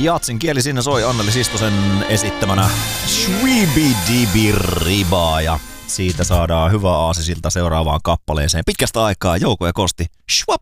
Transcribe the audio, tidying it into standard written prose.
Jatsin kieli siinä soi Anneli Sistosen esittämänä Shweebidibiribaa ja siitä saadaan hyvä aasisilta seuraavaan kappaleeseen. Pitkästä aikaa Jouko ja Kosti. Shwap!